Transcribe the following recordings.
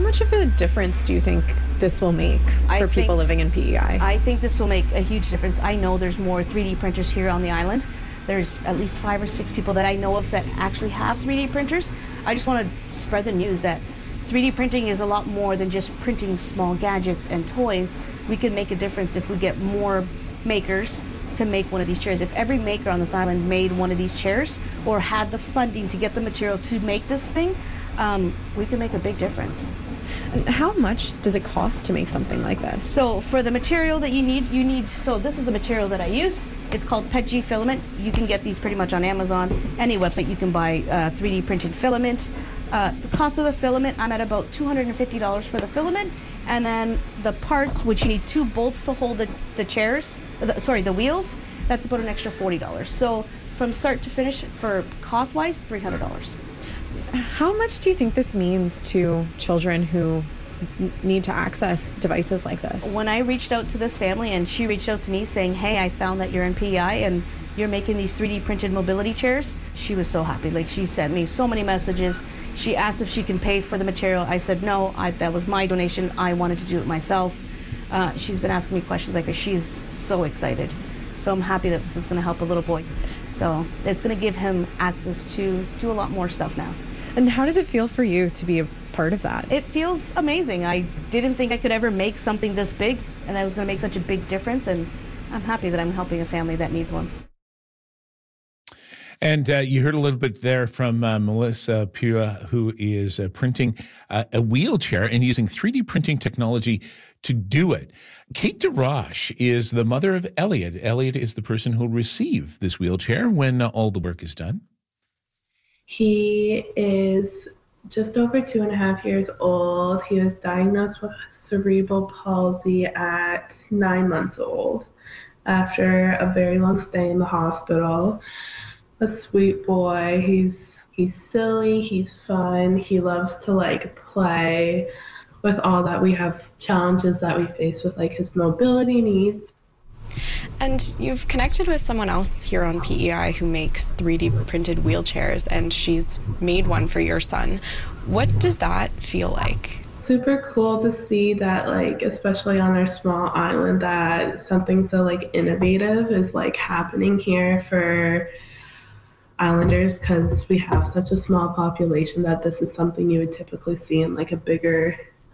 much of a difference do you think this will make for people living in PEI? I think this will make a huge difference. I know there's more 3D printers here on the island. There's at least 5 or 6 people that I know of that actually have 3D printers. I just want to spread the news that 3D printing is a lot more than just printing small gadgets and toys. We can make a difference if we get more makers to make one of these chairs. If every maker on this island made one of these chairs or had the funding to get the material to make this thing, we can make a big difference. And how much does it cost to make something like this? So for the material that you need, so this is the material that I use. It's called PETG filament. You can get these pretty much on Amazon. Any website you can buy 3D printed filament. The cost of the filament, I'm at about $250 for the filament. And then the parts, which you need 2 bolts to hold the chairs, the wheels, that's about an extra $40. So from start to finish, for cost-wise, $300. How much do you think this means to children who need to access devices like this? When I reached out to this family and she reached out to me saying, hey, I found that you're in PEI and you're making these 3D printed mobility chairs, she was so happy. Like, she sent me so many messages. She asked if she can pay for the material. I said no, that was my donation. I wanted to do it myself. She's been asking me questions like, she's so excited. So I'm happy that this is going to help a little boy. So it's going to give him access to do a lot more stuff now. And how does it feel for you to be a part of that? It feels amazing. I didn't think I could ever make something this big and that I was going to make such a big difference, and I'm happy that I'm helping a family that needs one. And you heard a little bit there from Melissa Pua, who is printing a wheelchair and using 3D printing technology to do it. Kate DeRoche is the mother of Elliot. Elliot is the person who will receive this wheelchair when all the work is done. He is just over 2.5 years old. He was diagnosed with cerebral palsy at 9 months old after a very long stay in the hospital. A sweet boy. He's silly, he's fun, he loves to play. With all that, we have challenges that we face with his mobility needs. And you've connected with someone else here on PEI who makes 3D printed wheelchairs, and she's made one for your son. What does that feel like? Super cool to see that, especially on our small island, that something so innovative is happening here for islanders, because we have such a small population that this is something you would typically see in a bigger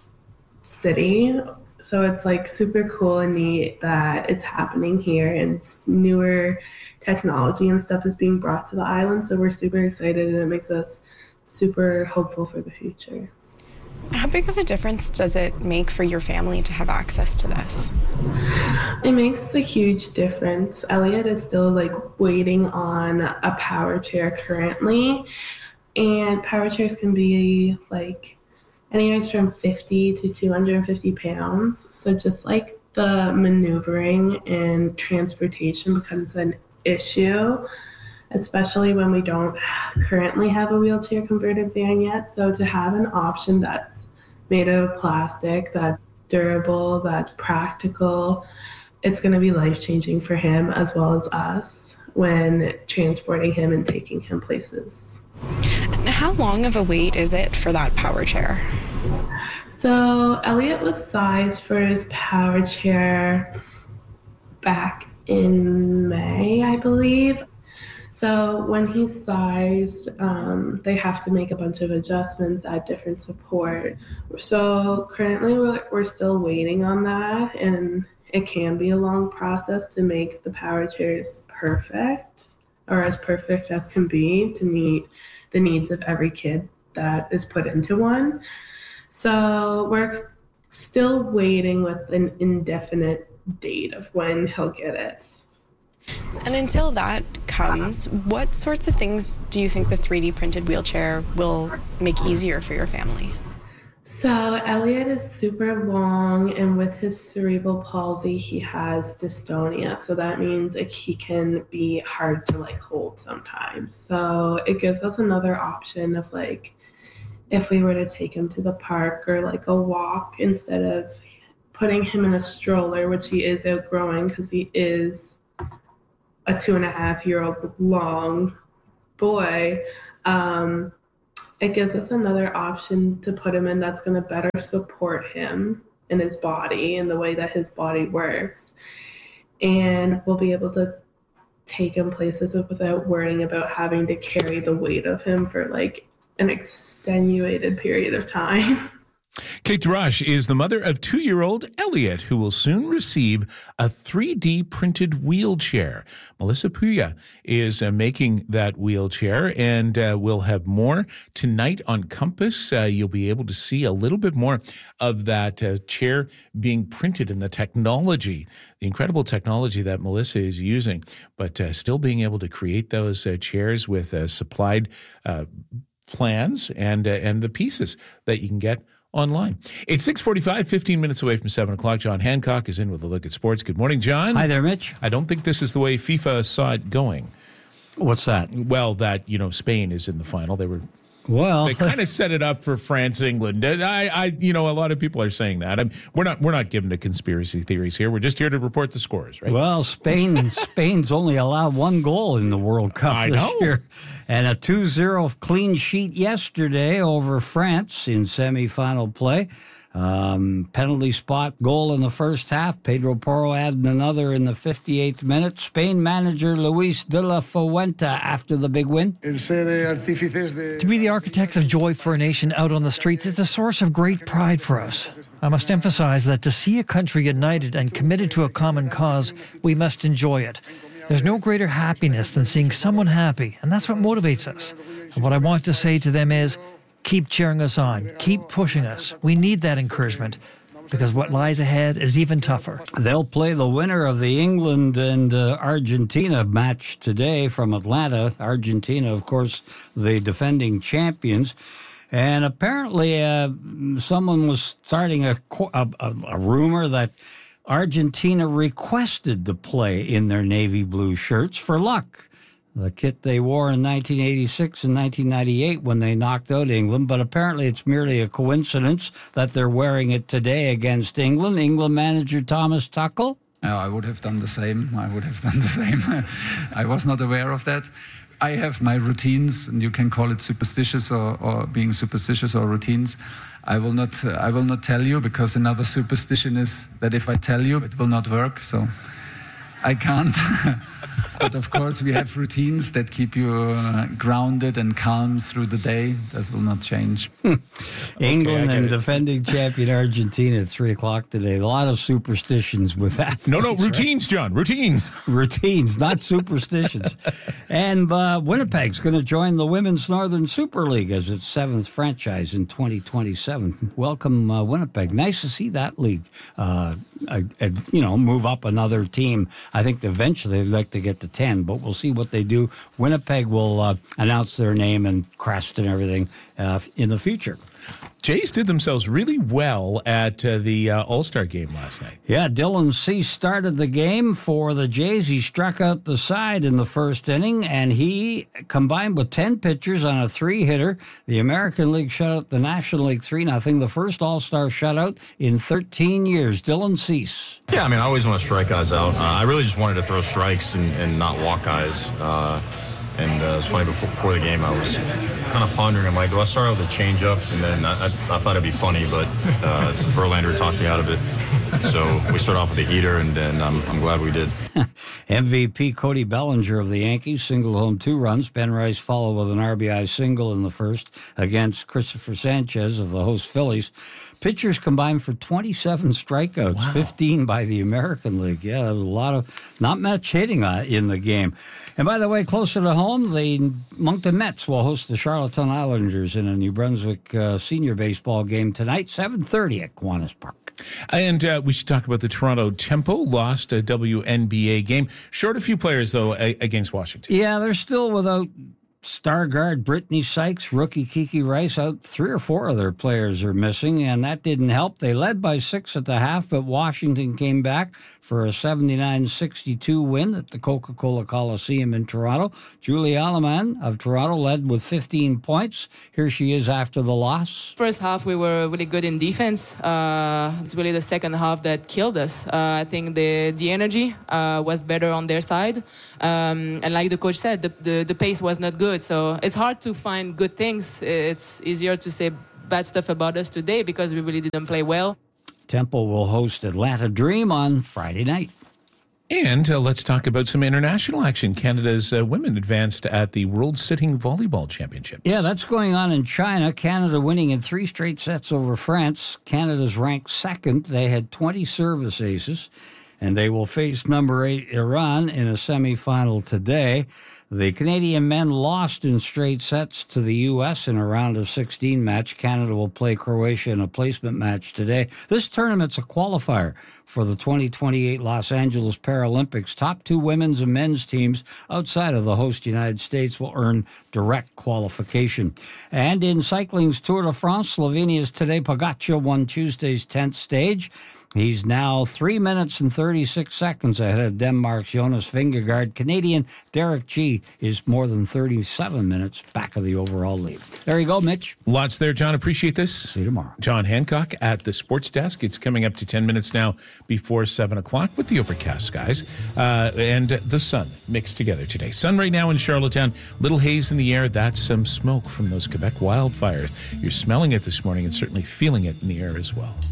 city. So it's super cool and neat that it's happening here, and newer technology and stuff is being brought to the island. So we're super excited, and it makes us super hopeful for the future. How big of a difference does it make for your family to have access to this? It makes a huge difference. Elliot is still waiting on a power chair currently, and power chairs can be anywhere from 50 to 250 pounds. So just the maneuvering and transportation becomes an issue, especially when we don't currently have a wheelchair converted van yet. So to have an option that's made of plastic, that's durable, that's practical, it's going to be life-changing for him as well as us when transporting him and taking him places. How long of a wait is it for that power chair? So Elliot was sized for his power chair back in May, I believe. So when he's sized, they have to make a bunch of adjustments, add different support. So currently we're still waiting on that, and it can be a long process to make the power chairs perfect, or as perfect as can be, to meet the needs of every kid that is put into one. So we're still waiting with an indefinite date of when he'll get it. And until that comes, what sorts of things do you think the 3D printed wheelchair will make easier for your family? So Elliot is super long, and with his cerebral palsy, he has dystonia. So that means he can be hard to hold sometimes. So it gives us another option of if we were to take him to the park or a walk, instead of putting him in a stroller, which he is outgrowing because he is a 2.5-year-old long boy. it gives us another option to put him in that's going to better support him in his body and the way that his body works. And we'll be able to take him places without worrying about having to carry the weight of him for like an extenuated period of time. Kate DeRoche is the mother of 2-year-old Elliot, who will soon receive a 3D printed wheelchair. Melissa Puya is making that wheelchair, and we'll have more tonight on Compass. You'll be able to see a little bit more of that chair being printed and the technology, the incredible technology that Melissa is using, but still being able to create those chairs with supplied plans and the pieces that you can get online. It's 6:45, 15 minutes away from 7 o'clock. John Hancock is in with a look at sports. Good morning, John. Hi there, Mitch. I don't think this is the way FIFA saw it going. What's that? Well, that, Spain is in the final. They kind of set it up for France, England. A lot of people are saying that. We're not giving to conspiracy theories here. We're just here to report the scores, right? Well, Spain's only allowed one goal in the World Cup this year. And a 2-0 clean sheet yesterday over France in semifinal play. Penalty spot goal in the first half. Pedro Porro added another in the 58th minute. Spain manager Luis de la Fuente after the big win. To be the architects of joy for a nation out on the streets is a source of great pride for us. I must emphasize that to see a country united and committed to a common cause, we must enjoy it. There's no greater happiness than seeing someone happy, and that's what motivates us. And what I want to say to them is, keep cheering us on. Keep pushing us. We need that encouragement because what lies ahead is even tougher. They'll play the winner of the England and Argentina match today from Atlanta. Argentina, of course, the defending champions. And apparently someone was starting a rumor that Argentina requested to play in their navy blue shirts for luck. The kit they wore in 1986 and 1998 when they knocked out England, but apparently it's merely a coincidence that they're wearing it today against England. England manager Thomas Tuchel? I would have done the same. I was not aware of that. I have my routines, and you can call it superstitious or being superstitious or routines. I will not tell you, because another superstition is that if I tell you, it will not work. So I can't. But of course, we have routines that keep you grounded and calm through the day. That will not change. England and defending champion Argentina at 3 o'clock today. A lot of superstitions with that. No, routines, right? John, routines. Routines, not superstitions. And Winnipeg's going to join the Women's Northern Super League as its 7th franchise in 2027. Welcome, Winnipeg. Nice to see that league, move up another team. I think eventually they'd like to get to 10, but we'll see what they do. Winnipeg will announce their name and crest and everything in the future. Jays did themselves really well at the All-Star game last night. Yeah, Dylan Cease started the game for the Jays. He struck out the side in the first inning, and he combined with 10 pitchers on a 3-hitter. The American League shut out the National League 3-0, the first All-Star shutout in 13 years. Dylan Cease. Yeah, I always want to strike guys out. I really just wanted to throw strikes and not walk guys. And it was funny, before the game, I was kind of pondering, I'm like, do I start out with a changeup? And then I thought it'd be funny, but Verlander talked me out of it. So we start off with a heater, and I'm glad we did. MVP Cody Bellinger of the Yankees singled home 2 runs. Ben Rice followed with an RBI single in the first against Christopher Sanchez of the host Phillies. Pitchers combined for 27 strikeouts, wow. 15 by the American League. Yeah, there was not much hitting in the game. And by the way, closer to home, the Moncton Mets will host the Charlottetown Islanders in a New Brunswick senior baseball game tonight, 7:30 at Kiwanis Park. And we should talk about the Toronto Tempo. Lost a WNBA game. Short a few players, though, against Washington. Yeah, they're still without star guard Brittany Sykes, rookie Kiki Rice out. 3 or 4 of their players are missing, and that didn't help. They led by 6 at the half, but Washington came back for a 79-62 win at the Coca-Cola Coliseum in Toronto. Julie Alleman of Toronto led with 15 points. Here she is after the loss. First half, we were really good in defense. It's really the second half that killed us. I think the energy was better on their side. And like the coach said, the pace was not good. good. So it's hard to find good things. It's easier to say bad stuff about us today because we really didn't play well. Temple will host Atlanta Dream on Friday night. And let's talk about some international action. Canada's women advanced at the World Sitting Volleyball Championships. Yeah, that's going on in China. Canada winning in 3 straight sets over France. Canada's ranked second. They had 20 service aces, and they will face number 8 Iran in a semifinal today. The Canadian men lost in straight sets to the U.S. in a round of 16 match. Canada will play Croatia in a placement match today. This tournament's a qualifier for the 2028 Los Angeles Paralympics. Top 2 women's and men's teams outside of the host United States will earn direct qualification. And in cycling's Tour de France, Slovenia's Tadej Pogacar won Tuesday's 10th stage. He's now 3 minutes and 36 seconds ahead of Denmark's Jonas Vingegaard. Canadian Derek G is more than 37 minutes back of the overall lead. There you go, Mitch. Lots there, John. Appreciate this. See you tomorrow. John Hancock at the sports desk. It's coming up to 10 minutes now before 7 o'clock with the overcast skies and the sun mixed together today. Sun right now in Charlottetown. Little haze in the air. That's some smoke from those Quebec wildfires. You're smelling it this morning and certainly feeling it in the air as well.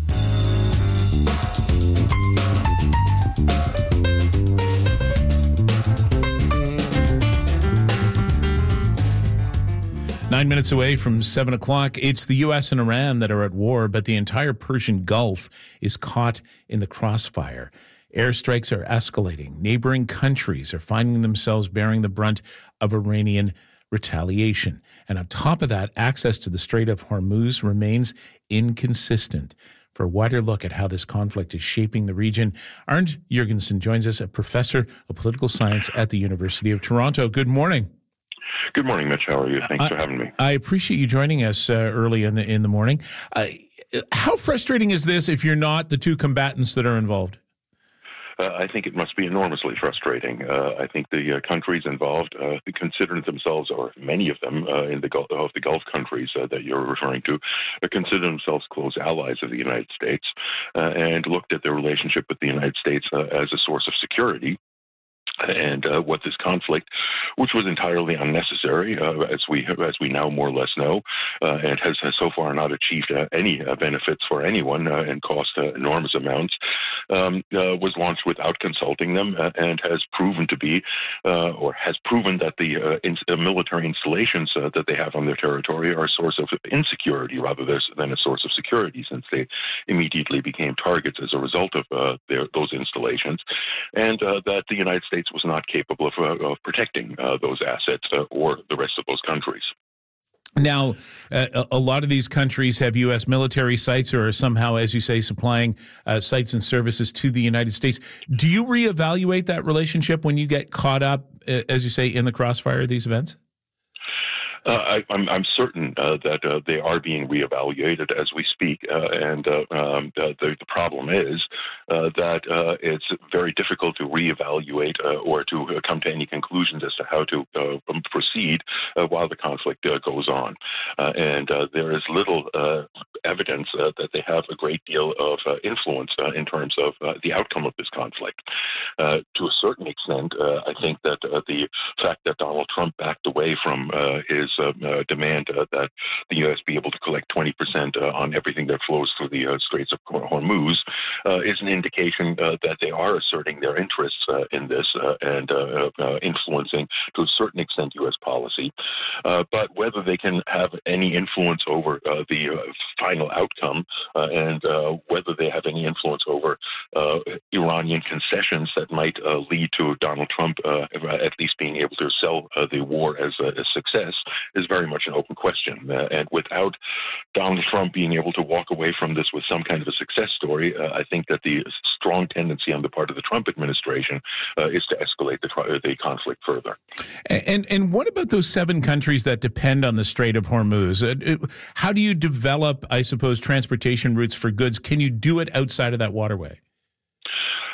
Nine minutes away from 7 o'clock. It's the U.S. and Iran that are at war, but the entire Persian Gulf is caught in the crossfire. Airstrikes are escalating. Neighboring countries are finding themselves bearing the brunt of Iranian retaliation. And on top of that, access to the Strait of Hormuz remains inconsistent. For a wider look at how this conflict is shaping the region, Arndt Jorgensen joins us, a professor of political science at the University of Toronto. Good morning. Good morning, Mitch. How are you? Thanks for having me. I appreciate you joining us early in the morning. How frustrating is this if you're not the two combatants that are involved? I think it must be enormously frustrating. I think the countries involved consider themselves, or many of them in the Gulf countries that you're referring to, consider themselves close allies of the United States and looked at their relationship with the United States as a source of security. And what this conflict, which was entirely unnecessary, as we now more or less know, and has so far not achieved any benefits for anyone and cost enormous amounts, was launched without consulting them and has proven to be, or has proven that the military installations that they have on their territory are a source of insecurity rather than a source of security, since they immediately became targets as a result of those installations, and that the United States was not capable of protecting those assets or the rest of those countries. Now, a lot of these countries have U.S. military sites or are somehow, as you say, supplying sites and services to the United States. Do you reevaluate that relationship when you get caught up, as you say, in the crossfire of these events? I'm certain that they are being reevaluated as we speak, and the problem is that it's very difficult to reevaluate or to come to any conclusions as to how to proceed while the conflict goes on. And there is little evidence that they have a great deal of influence in terms of the outcome of this conflict. To a certain extent, I think that the fact that Donald Trump backed away from his demand that the U.S. be able to collect 20% on everything that flows through the Straits of Hormuz is an indication that they are asserting their interests in this and influencing, to a certain extent, U.S. policy. But whether they can have any influence over the final outcome and whether they have any influence over Iranian concessions that might lead to Donald Trump at least being able to sell the war as a success is very much an open question. And without Donald Trump being able to walk away from this with some kind of a success story, I think that the strong tendency on the part of the Trump administration is to escalate the conflict further. And what about those 7 countries that depend on the Strait of Hormuz? How do you develop, I suppose, transportation routes for goods? Can you do it outside of that waterway?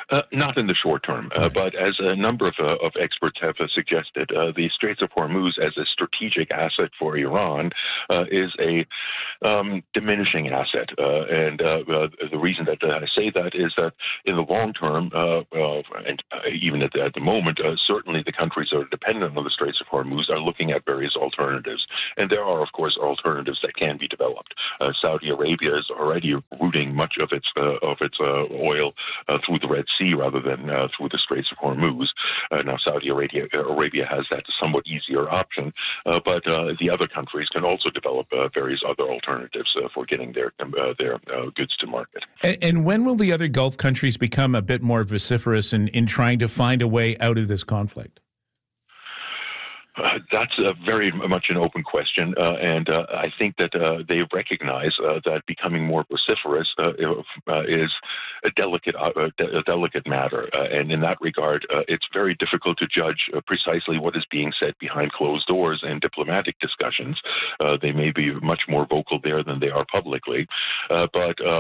Not in the short term, but as a number of experts have suggested, the Straits of Hormuz as a strategic asset for Iran is a diminishing asset. And the reason that I say that is that in the long term, and even at the moment, certainly the countries that are dependent on the Straits of Hormuz are looking at various alternatives. And there are, of course, alternatives that can be developed. Saudi Arabia is already routing much of its oil through the Red Sea rather than through the Straits of Hormuz. Now, Saudi Arabia has that somewhat easier option, but the other countries can also develop various other alternatives for getting their goods to market. And when will the other Gulf countries become a bit more vociferous in trying to find a way out of this conflict? That's very much an open question, and I think that they recognize that becoming more vociferous is a delicate matter, and in that regard, it's very difficult to judge precisely what is being said behind closed doors in diplomatic discussions. They may be much more vocal there than they are publicly, but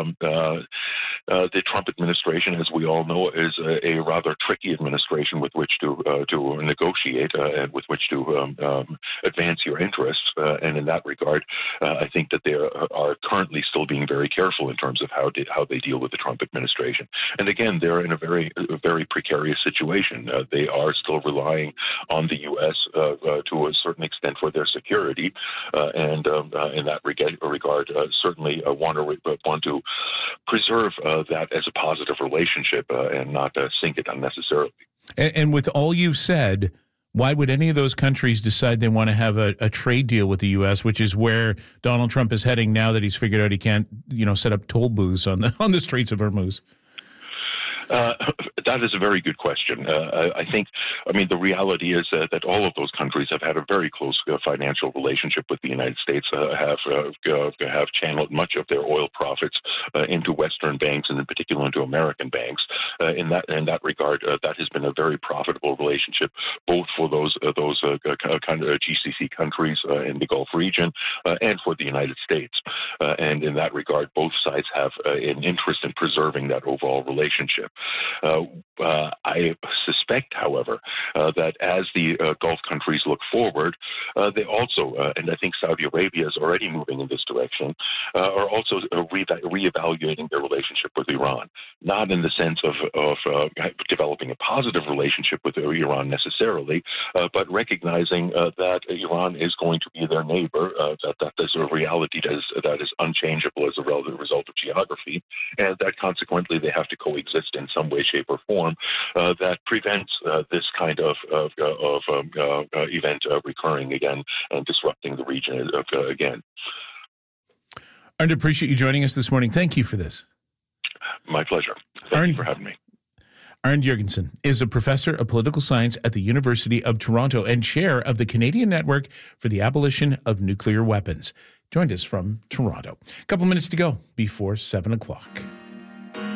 the Trump administration, as we all know, is a rather tricky administration with which to negotiate and with which to advance your interests, and in that regard, I think that they are currently still being very careful in terms of how they deal with the Trump administration. And again, they're in a very precarious situation. They are still relying on the U.S. To a certain extent for their security, and in that regard, certainly want to preserve that as a positive relationship and not sink it unnecessarily. And with all you've said, why would any of those countries decide they want to have a trade deal with the U.S., which is where Donald Trump is heading now that he's figured out he can't, set up toll booths on the Straits of Hormuz? That is a very good question. I mean, the reality is that all of those countries have had a very close financial relationship with the United States, have channeled much of their oil profits into Western banks and in particular into American banks. In that regard, that has been a very profitable relationship, both for those kind of GCC countries in the Gulf region and for the United States. And in that regard, both sides have an interest in preserving that overall relationship. I suspect, however, that as the Gulf countries look forward, they also, and I think Saudi Arabia is already moving in this direction, are also reevaluating their relationship with Iran. Not in the sense of developing a positive relationship with Iran necessarily, but recognizing that Iran is going to be their neighbor, that there's a reality that is unchangeable as a result of geography, and that consequently they have to coexist in some way, shape, or form that prevents this kind of event recurring again and disrupting the region again. Arnd, appreciate you joining us this morning. Thank you for this. My pleasure. Thank you for having me. Arnd Jorgensen is a professor of political science at the University of Toronto and chair of the Canadian Network for the Abolition of Nuclear Weapons. Joined us from Toronto. A couple minutes to go before 7 o'clock.